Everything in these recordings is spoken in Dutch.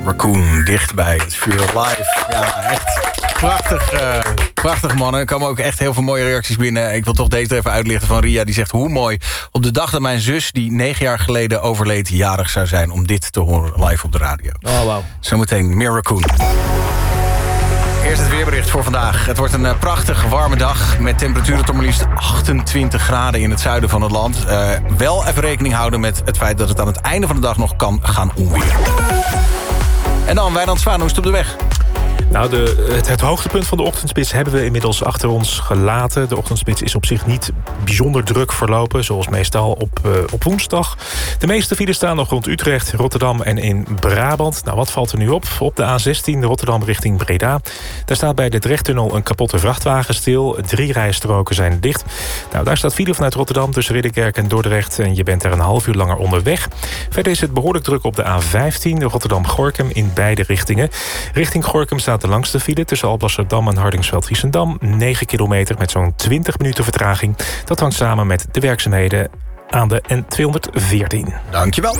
Raccoon, dichtbij het vuur live. Ja, echt prachtig mannen. Er komen ook echt heel veel mooie reacties binnen. Ik wil toch deze even uitlichten van Ria. Die zegt, hoe mooi op de dag dat mijn zus, die 9 jaar geleden overleed, jarig zou zijn, om dit te horen live op de radio. Oh, wow. Zometeen meer Raccoon. Eerst het weerbericht voor vandaag. Het wordt een prachtig warme dag met temperaturen tot maar liefst 28 graden in het zuiden van het land. Wel even rekening houden met het feit dat het aan het einde van de dag nog kan gaan onweren. En dan, Wijnand Zwaan, hoe is het op de weg? Nou, het hoogtepunt van de ochtendspits hebben we inmiddels achter ons gelaten. De ochtendspits is op zich niet bijzonder druk verlopen, zoals meestal op woensdag. De meeste files staan nog rond Utrecht, Rotterdam en in Brabant. Nou, wat valt er nu op? Op de A16 Rotterdam richting Breda. Daar staat bij de Drechttunnel een kapotte vrachtwagen stil. 3 rijstroken zijn dicht. Nou, daar staat file vanuit Rotterdam tussen Ridderkerk en Dordrecht. En je bent daar een half uur langer onderweg. Verder is het behoorlijk druk op de A15 Rotterdam-Gorkum in beide richtingen. Richting Gorkum staat de langste file tussen Alblasserdam en Hardingsveld-Giessendam. 9 kilometer met zo'n 20 minuten vertraging. Dat hangt samen met de werkzaamheden aan de N214. Dankjewel.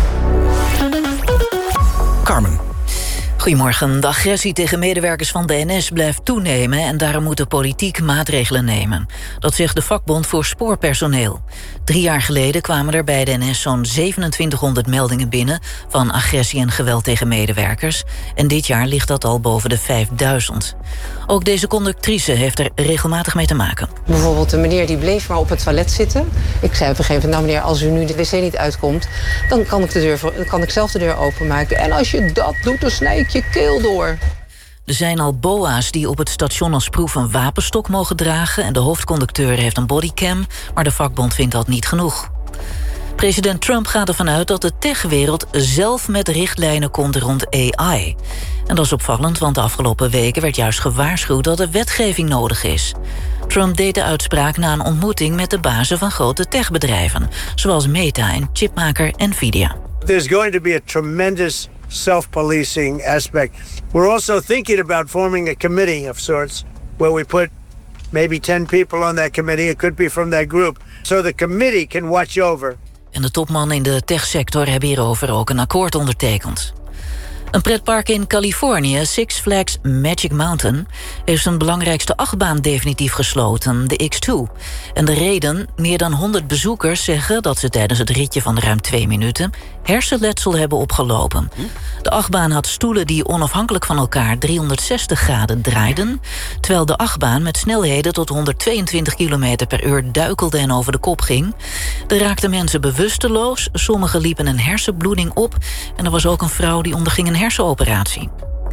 Carmen. Goedemorgen. De agressie tegen medewerkers van de NS blijft toenemen en daarom moet de politiek maatregelen nemen. Dat zegt de vakbond voor spoorpersoneel. 3 jaar geleden kwamen er bij de NS zo'n 2700 meldingen binnen van agressie en geweld tegen medewerkers. En dit jaar ligt dat al boven de 5000. Ook deze conductrice heeft er regelmatig mee te maken. Bijvoorbeeld de meneer die bleef maar op het toilet zitten. Ik zei op een gegeven moment, nou meneer, als u nu de wc niet uitkomt, dan kan ik zelf de deur openmaken. En als je dat doet, dan snij ik je keel door. Er zijn al boa's die op het station als proef een wapenstok mogen dragen en de hoofdconducteur heeft een bodycam, maar de vakbond vindt dat niet genoeg. President Trump gaat ervan uit dat de techwereld zelf met richtlijnen komt rond AI. En dat is opvallend, want de afgelopen weken werd juist gewaarschuwd dat er wetgeving nodig is. Trump deed de uitspraak na een ontmoeting met de bazen van grote techbedrijven, zoals Meta en chipmaker Nvidia. There's going to be a tremendous self-policing aspect. We're also thinking about forming a committee of sorts where we put maybe 10 people on that committee. It could be from that group. So the committee can watch over. En de topmannen in de techsector hebben hierover ook een akkoord ondertekend. Een pretpark in Californië, Six Flags Magic Mountain, heeft zijn belangrijkste achtbaan definitief gesloten, de X2. En de reden, meer dan 100 bezoekers zeggen dat ze tijdens het ritje van ruim 2 minuten hersenletsel hebben opgelopen. De achtbaan had stoelen die onafhankelijk van elkaar 360 graden draaiden, terwijl de achtbaan met snelheden tot 122 km per uur duikelde en over de kop ging. Er raakten mensen bewusteloos, sommigen liepen een hersenbloeding op en er was ook een vrouw die onderging een hersenoperatie.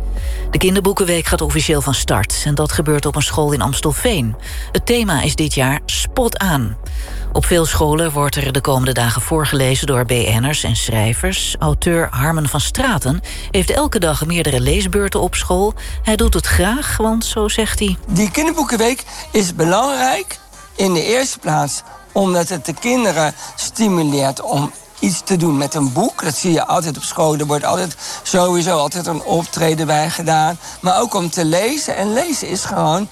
De kinderboekenweek gaat officieel van start en dat gebeurt op een school in Amstelveen. Het thema is dit jaar Spot aan. Op veel scholen wordt er de komende dagen voorgelezen door BN'ers en schrijvers. Auteur Harmen van Straten heeft elke dag meerdere leesbeurten op school. Hij doet het graag, want zo zegt hij: Die kinderboekenweek is belangrijk in de eerste plaats omdat het de kinderen stimuleert om iets te doen met een boek. Dat zie je altijd op school. Er wordt sowieso altijd een optreden bij gedaan. Maar ook om te lezen. En lezen is gewoon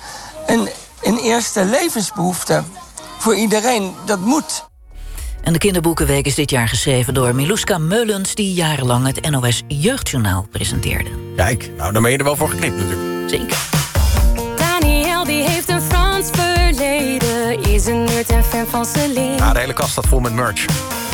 een eerste levensbehoefte. Voor iedereen, dat moet. En de kinderboekenweek is dit jaar geschreven door Miluska Meulens, die jarenlang het NOS Jeugdjournaal presenteerde. Kijk, nou dan ben je er wel voor geknipt natuurlijk. Zeker. Daniel die heeft een Frans verleden, is een nerd en fan van Celine. Ja, de hele kast staat vol met merch.